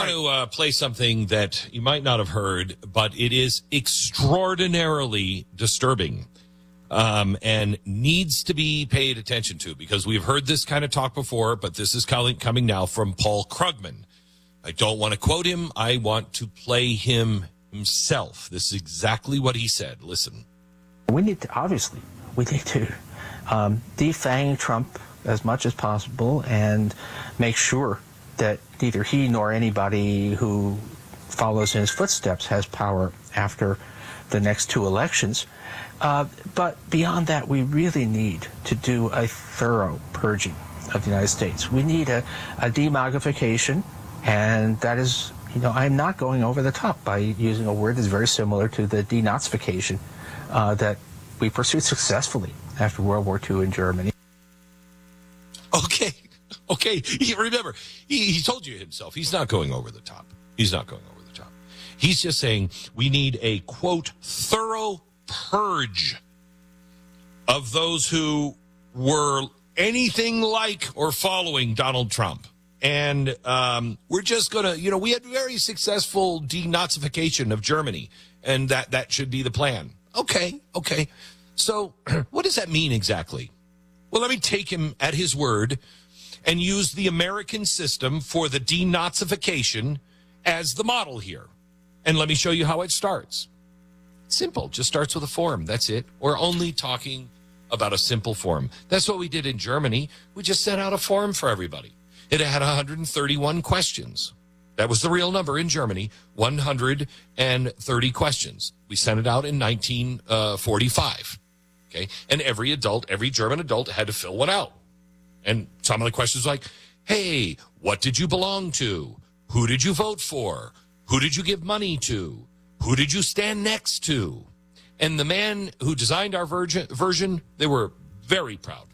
want to play something that you might not have heard, but it is extraordinarily disturbing and needs to be paid attention to, because we've heard this kind of talk before, but this is coming now from Paul Krugman. I don't want to quote him. I want to play him himself. This is exactly what he said. Listen. We need to defang Trump as much as possible and make sure that neither he nor anybody who follows in his footsteps has power after the next two elections. But beyond that, we really need to do a thorough purging of the United States. We need a demogrification, and that is, I'm not going over the top by using a word that's very similar to the denazification that we pursued successfully after World War II in Germany. Okay. Remember, he told you himself, he's not going over the top. He's not going over the top. He's just saying we need a, quote, thorough purge of those who were anything like or following Donald Trump. And we're just going to, we had very successful denazification of Germany, and that should be the plan. Okay. So what does that mean exactly? Well, let me take him at his word and use the American system for the denazification as the model here. And let me show you how it starts. Simple. Just starts with a form. That's it. We're only talking about a simple form. That's what we did in Germany. We just sent out a form for everybody. It had 131 questions. That was the real number in Germany, 130 questions. We sent it out in 1945. Okay? And every German adult had to fill one out. And some of the questions like, hey, what did you belong to? Who did you vote for? Who did you give money to? Who did you stand next to? And the man who designed our version, they were very proud.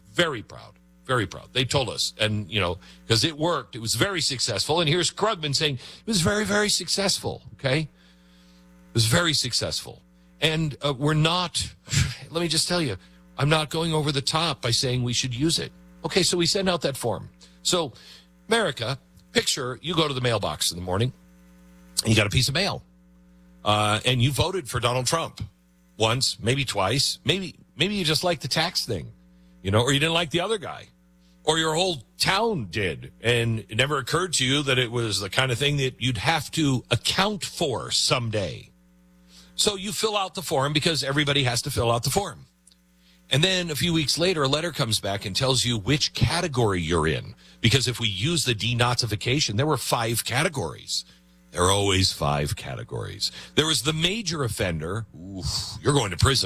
They told us, and, because it worked. It was very successful. And here's Krugman saying it was very, very successful, okay? It was very successful. And we're not, let me just tell you, I'm not going over the top by saying we should use it. Okay, so we send out that form. So, America, picture you go to the mailbox in the morning, and you got a piece of mail. And you voted for Donald Trump once, maybe twice. Maybe you just like the tax thing, or you didn't like the other guy. Or your whole town did, and it never occurred to you that it was the kind of thing that you'd have to account for someday. So you fill out the form because everybody has to fill out the form. And then a few weeks later, a letter comes back and tells you which category you're in. Because if we use the denazification, there were 5 categories. There are always 5 categories. There was the major offender. Oof, you're going to prison.